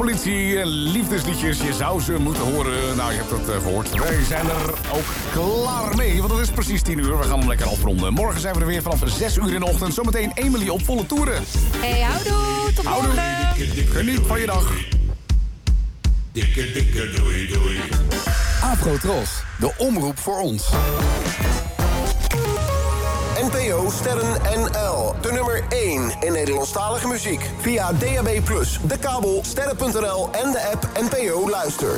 Politie, liefdesliedjes, je zou ze moeten horen. Nou, je hebt het gehoord. Wij zijn er ook klaar mee, want het is precies 10 uur. We gaan hem lekker afronden. Morgen zijn we er weer vanaf 6 uur in de ochtend. Zometeen Emily op volle toeren. Hey, houdoe, tot morgen. Geniet van je dag. Dikke doei doei. Afro-Tros, de omroep voor ons. NPO Sterren NL, de nummer 1 in Nederlandstalige muziek. Via DAB+, de kabel, sterren.nl en de app NPO Luister.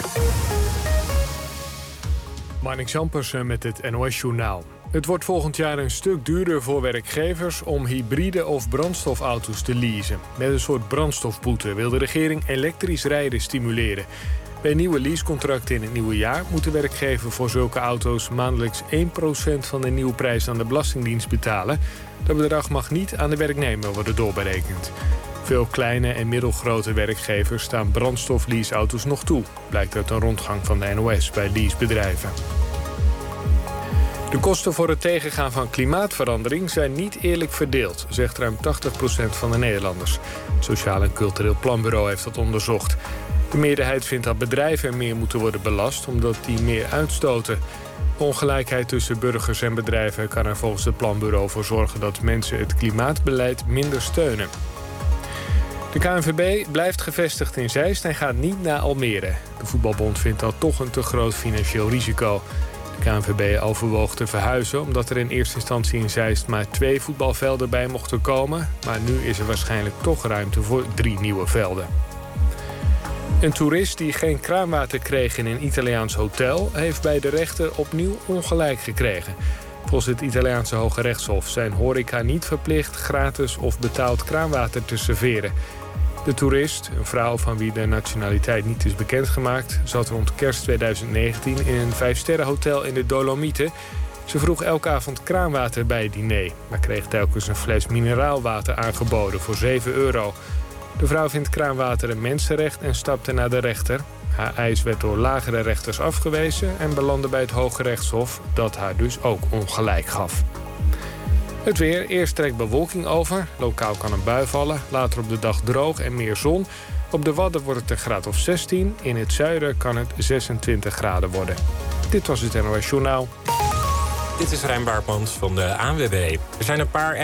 Marnix Jampersen met het NOS-journaal. Het wordt volgend jaar een stuk duurder voor werkgevers om hybride of brandstofauto's te leasen. Met een soort brandstofboete wil de regering elektrisch rijden stimuleren. Bij nieuwe leasecontracten in het nieuwe jaar moet de werkgever voor zulke auto's maandelijks 1% van de nieuwe prijs aan de Belastingdienst betalen. Dat bedrag mag niet aan de werknemer worden doorberekend. Veel kleine en middelgrote werkgevers staan brandstofleaseauto's nog toe, blijkt uit een rondgang van de NOS bij leasebedrijven. De kosten voor het tegengaan van klimaatverandering zijn niet eerlijk verdeeld, zegt ruim 80% van de Nederlanders. Het Sociaal en Cultureel Planbureau heeft dat onderzocht. De meerderheid vindt dat bedrijven er meer moeten worden belast omdat die meer uitstoten. De ongelijkheid tussen burgers en bedrijven kan er volgens het planbureau voor zorgen dat mensen het klimaatbeleid minder steunen. De KNVB blijft gevestigd in Zeist en gaat niet naar Almere. De voetbalbond vindt dat toch een te groot financieel risico. De KNVB overwoog te verhuizen omdat er in eerste instantie in Zeist maar 2 voetbalvelden bij mochten komen. Maar nu is er waarschijnlijk toch ruimte voor 3 nieuwe velden. Een toerist die geen kraanwater kreeg in een Italiaans hotel heeft bij de rechter opnieuw ongelijk gekregen. Volgens het Italiaanse Hoge Rechtshof zijn horeca niet verplicht gratis of betaald kraanwater te serveren. De toerist, een vrouw van wie de nationaliteit niet is bekendgemaakt, zat rond kerst 2019 in een 5-sterrenhotel in de Dolomieten. Ze vroeg elke avond kraanwater bij het diner, maar kreeg telkens een fles mineraalwater aangeboden voor €7. De vrouw vindt kraanwater een mensenrecht en stapte naar de rechter. Haar eis werd door lagere rechters afgewezen en belandde bij het Hoge Rechtshof, dat haar dus ook ongelijk gaf. Het weer, eerst trekt bewolking over. Lokaal kan een bui vallen, later op de dag droog en meer zon. Op de Wadden wordt het een graad of 16. In het zuiden kan het 26 graden worden. Dit was het NOS Journaal. Dit is Rijn Baartmans van de ANWB. Er zijn een paar